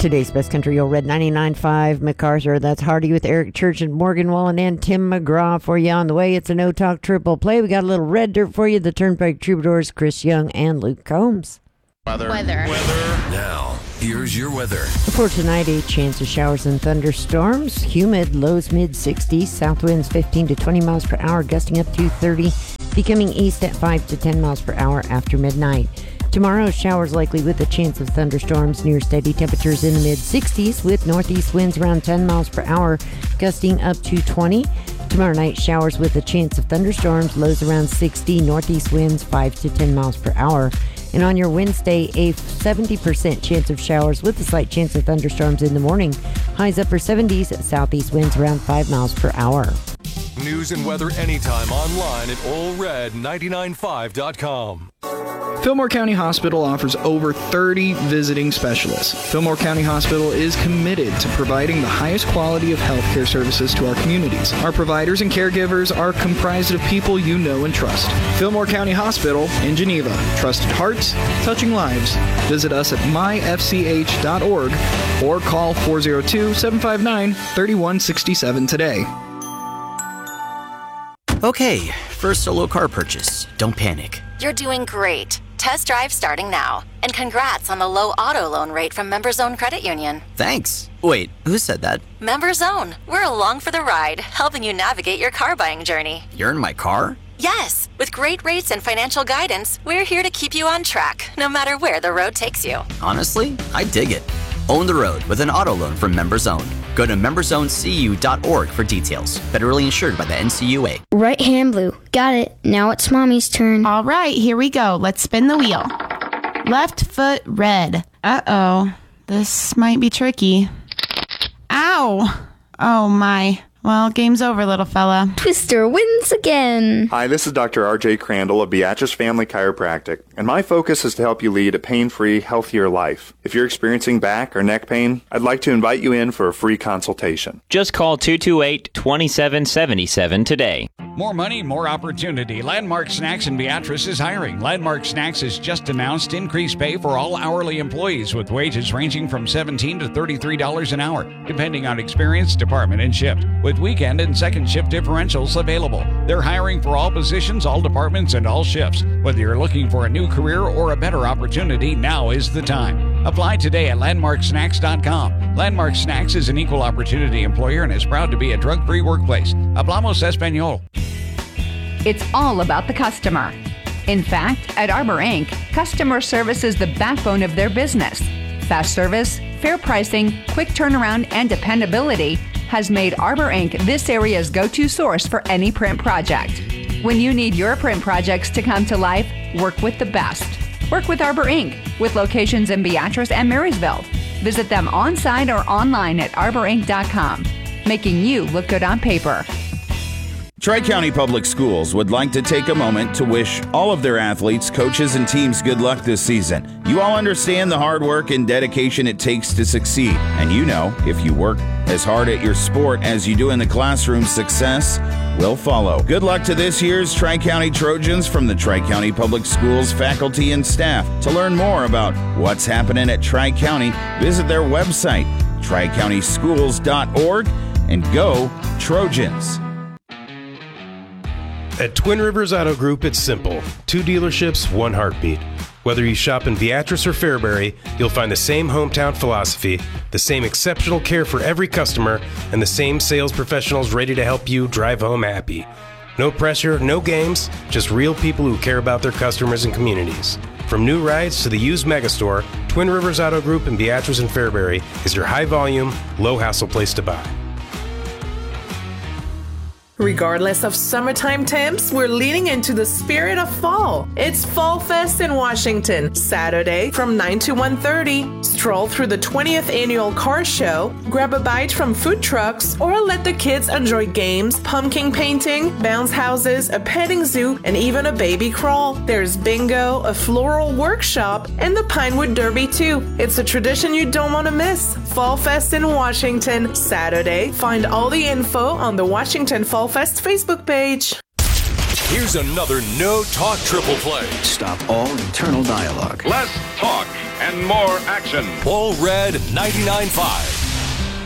Today's Best Country Old Red 99.5 MacArthur. That's Hardy with Eric Church and Morgan Wallen and Tim McGraw for you on the way. It's a No Talk Triple Play. We got a little red dirt for you. The Turnpike Troubadours, Chris Young and Luke Combs. Weather. Now, here's your weather. For tonight, a chance of showers and thunderstorms. Humid, lows mid-60s. South winds 15 to 20 miles per hour, gusting up to 30. Becoming east at 5 to 10 miles per hour after midnight. Tomorrow, showers likely with a chance of thunderstorms near steady temperatures in the mid-60s with northeast winds around 10 miles per hour, gusting up to 20. Tomorrow night, showers with a chance of thunderstorms, lows around 60, northeast winds 5 to 10 miles per hour. And on your Wednesday, a 70% chance of showers with a slight chance of thunderstorms in the morning. Highs upper 70s, southeast winds around 5 miles per hour. News and weather anytime online at allred995.com. Fillmore County Hospital offers over 30 visiting specialists. Fillmore County Hospital is committed to providing the highest quality of healthcare services to our communities. Our providers and caregivers are comprised of people you know and trust. Fillmore County Hospital in Geneva. Trusted hearts, touching lives. Visit us at myfch.org or call 402-759-3167 today. Okay, first solo car purchase. Don't panic. You're doing great. Test drive starting now. And congrats on the low auto loan rate from MemberZone Credit Union. Thanks. Wait, who said that? MemberZone. We're along for the ride, helping you navigate your car buying journey. You're in my car? Yes. With great rates and financial guidance, we're here to keep you on track, no matter where the road takes you. Honestly, I dig it. Own the road with an auto loan from MemberZone. Go to memberzonecu.org for details. Federally insured by the NCUA. Right hand blue. Got it. Now it's Mommy's turn. All right, here we go. Let's spin the wheel. Left foot red. Uh-oh. This might be tricky. Ow! Oh, my. Well, game's over, little fella. Twister wins again. Hi, this is Dr. R.J. Crandall of Beatrice Family Chiropractic, and my focus is to help you lead a pain-free, healthier life. If you're experiencing back or neck pain, I'd like to invite you in for a free consultation. Just call 228-2777 today. More money, more opportunity. Landmark Snacks in Beatrice is hiring. Landmark Snacks has just announced increased pay for all hourly employees with wages ranging from $17 to $33 an hour, depending on experience, department, and shift, with weekend and second shift differentials available. They're hiring for all positions, all departments, and all shifts. Whether you're looking for a new career or a better opportunity, now is the time. Apply today at landmarksnacks.com. Landmark Snacks is an equal opportunity employer and is proud to be a drug-free workplace. Hablamos Español. It's all about the customer. In fact, at Arbor Inc., customer service is the backbone of their business. Fast service, fair pricing, quick turnaround, and dependability has made Arbor Inc. this area's go-to source for any print project. When you need your print projects to come to life, work with the best. Work with Arbor Inc., with locations in Beatrice and Marysville. Visit them on-site or online at arborinc.com, making you look good on paper. Tri-County Public Schools would like to take a moment to wish all of their athletes, coaches, and teams good luck this season. You all understand the hard work and dedication it takes to succeed. And you know, if you work as hard at your sport as you do in the classroom, success will follow. Good luck to this year's Tri-County Trojans from the Tri-County Public Schools faculty and staff. To learn more about what's happening at Tri-County, visit their website, tricountyschools.org, and go Trojans. At Twin Rivers Auto Group, it's simple. 2 dealerships, 1 heartbeat. Whether you shop in Beatrice or Fairbury, you'll find the same hometown philosophy, the same exceptional care for every customer, and the same sales professionals ready to help you drive home happy. No pressure, no games, just real people who care about their customers and communities. From new rides to the used megastore, Twin Rivers Auto Group in Beatrice and Fairbury is your high-volume, low-hassle place to buy. Regardless of summertime temps, we're leaning into the spirit of fall. It's Fall Fest in Washington, Saturday from 9 to 1:30. Stroll through the 20th annual car show, grab a bite from food trucks, or let the kids enjoy games, pumpkin painting, bounce houses, a petting zoo, and even a baby crawl. There's bingo, a floral workshop, and the Pinewood Derby too. It's a tradition you don't want to miss. Fall Fest in Washington, Saturday. Find all the info on the Washington Fall Fest Facebook page. Here's another No Talk Triple Play. Stop all internal dialogue. Less talk and more action. All Red 99.5.